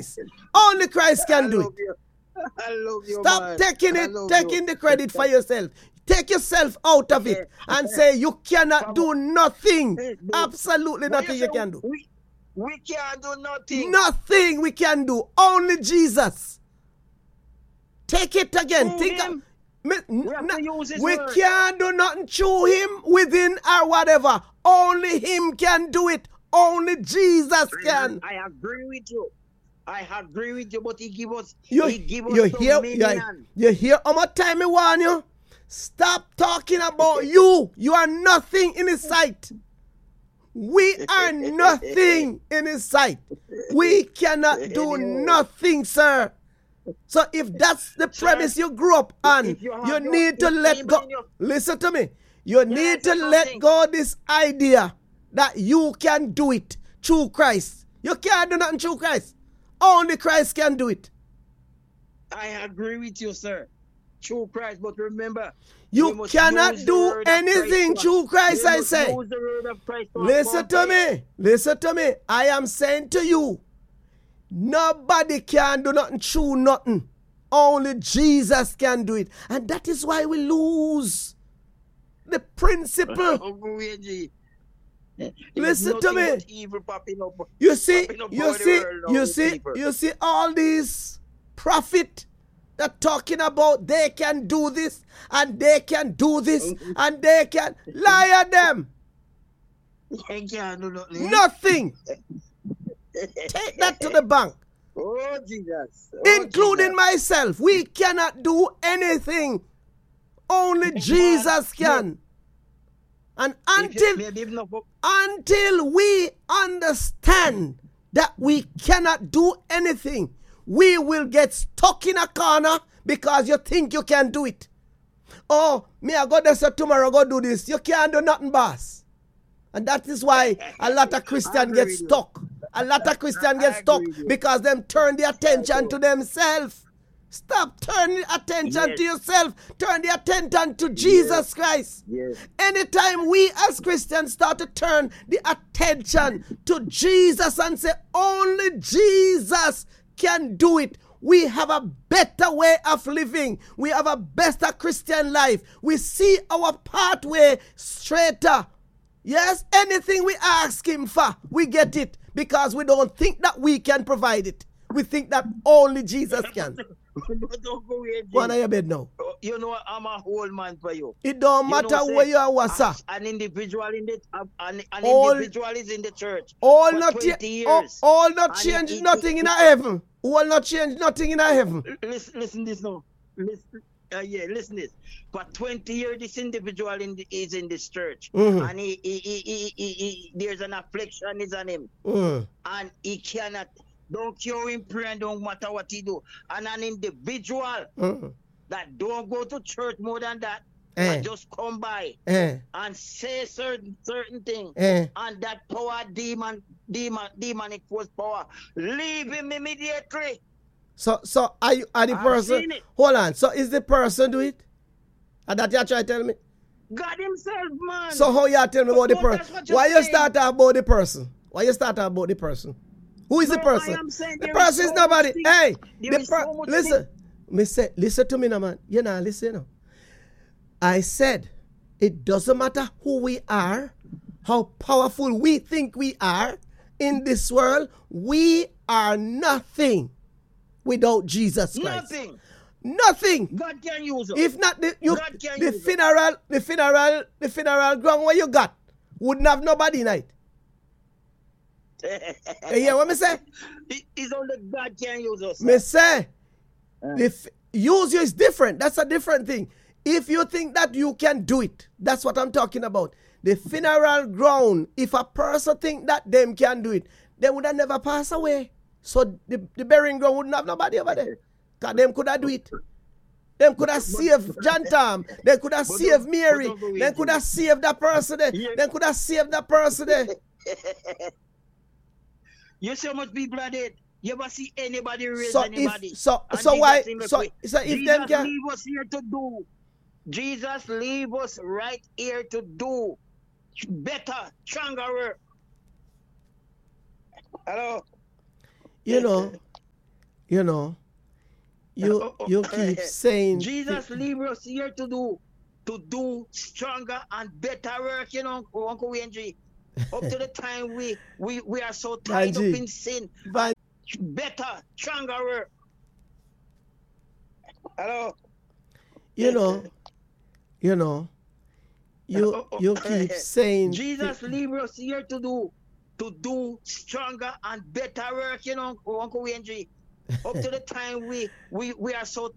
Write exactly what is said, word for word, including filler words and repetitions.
Christ. Only Christ can I do love it. you. I love you, Stop man. taking I it, love taking you. the credit for yourself. Take yourself out of it and say you cannot do nothing. Hey, dude. Absolutely But nothing you you say can do. We, we can't do nothing. Nothing we can do. Only Jesus. Take it again. Through Think him. of, me, We have to use his we word. can't do nothing through him, within or whatever. Only him can do it. Only Jesus can. I agree with you. I agree with you, but he give us, You, he give us you hear, you, dominion. you hear how much time I warn you? Stop talking about you. You are nothing in his sight. We are nothing in his sight. We cannot do nothing, sir. So if that's the Sir, premise you grew up on, if you have you no need to let esteem go. in your- Listen to me. You need to say let something. go this idea that you can do it through Christ. You can't do nothing through Christ. Only Christ can do it. I agree with you, sir. True Christ, but remember, we You must cannot use the do word of anything Christ. through Christ, We I must say. use the word of Christ to Listen to accomplish. me. Listen to me. I am saying to you, nobody can do nothing through nothing. Only Jesus can do it. And that is why we lose the principle. Uncle Reggie, there's Listen to nothing me. but evil popping up. You see, popping up you over the see, world now you with see, people. you see all these prophet that talking about they can do this and they can do this and they can lie at them. They can't do nothing. Nothing. Take that to the bank. Oh, Jesus. Oh, Including Jesus. myself. We cannot do anything. Only Jesus can. And If you- until maybe if not for- until we understand that we cannot do anything, we will get stuck in a corner because you think you can do it. Oh, me I go there so tomorrow go do this. You can't do nothing, boss. And that is why a lot of Christians agree get with you. stuck. A lot of Christians I get stuck agree with you. because them turn the attention to themselves. Stop turning attention Yes. to yourself. Turn the attention to Jesus Christ. Yes. Anytime we as Christians start to turn the attention to Jesus and say, only Jesus can do it, we have a better way of living. We have a better Christian life. We see our pathway straighter. Yes, anything we ask him for, we get it because we don't think that we can provide it. We think that only Jesus can. But Uncle Reggie, Go on your bed now. you know I'm a whole man for you. It don't You matter know, say, where you are, what, sir. as an individual in the uh, an, an All- individual is in the church All for not, twenty cha- all, years. all not And change it- it- nothing it- in a heaven. All not change nothing in a heaven. Listen, listen this now. Listen, uh, yeah, listen this. For twenty years, this individual in the, is in this church, Mhm. and he, he, he, he, he, he, there's an affliction is on him, Mm. and he cannot. Don't cure him, pray, and don't matter what he do. And an individual Mm. that don't go to church more than that, Eh. and just come by Eh. and say certain certain things, Eh. and that power demon demon demonic force power leave him immediately. So, so are you are the I've person? seen it. Hold on. So is the person do it? And that you try to tell me. God himself, man. So how you tell me about the But person? that's what you're Why you saying. start talking about the person? Why you start talking about the person? Who is the No, I person? am saying The there person is is so nobody. much thing- Hey, there the is per- so much listen. Me say, listen to me now, man. You know, listen now. I said, it doesn't matter who we are, how powerful we think we are in this world. We are nothing without Jesus Christ. Nothing. Nothing. God can use us. If not the you, God can the use it. funeral, the funeral, the funeral ground where you got wouldn't have nobody in it. You hear what me say? It- It's only God can use us. Me say, Uh. if use you is different. That's a different thing. If you think that you can do it, that's what I'm talking about. The funeral ground, if a person think that them can do it, they would have never pass away. So the, the burying ground wouldn't have nobody over there. Because them could have do it. Them could have saved John Tom. They could have But saved don't- Mary. but don't go They easy. could have saved that person there. Yeah. They could have saved that person there. You see how much people are dead? You ever see anybody raise So anybody? if so And so Jesus why seem so like we- so if Jesus them can leave us here to do. Jesus leave us right here to do better, stronger work. Hello. you know you know, you Oh, oh, you keep saying thi- Jesus leave us here to do to do stronger and better work, you know, Uncle Wendy. Up to the time we we we are so tied up Banji, in sin. Ban- Better, stronger work. Hello. you know, you know, you Oh, oh, you keep saying thi- Jesus leave us here to do to do stronger and better work, you know, Uncle Wendy. Up to the time we we we are so